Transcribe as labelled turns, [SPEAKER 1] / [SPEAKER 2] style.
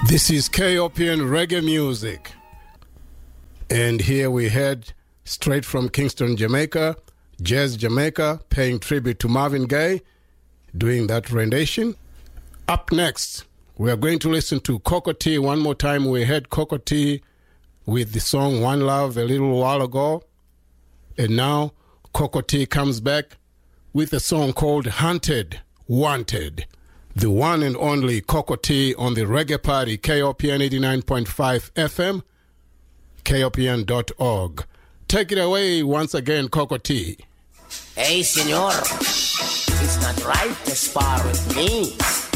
[SPEAKER 1] This is KOPN Reggae Music. And here we head straight from Kingston, Jamaica, Jazz Jamaica, paying tribute to Marvin Gaye, doing that rendition. Up next, we are going to listen to Cocoa Tea. One more time, we heard Cocoa Tea with the song One Love a little while ago. And now, Cocoa Tea comes back with a song called Hunted, Wanted. The one and only Cocoa Tea on the Reggae Party, KOPN 89.5 FM, KOPN.org. Take it away once again, Cocoa Tea.
[SPEAKER 2] Hey, senor, it's not right to spar with me.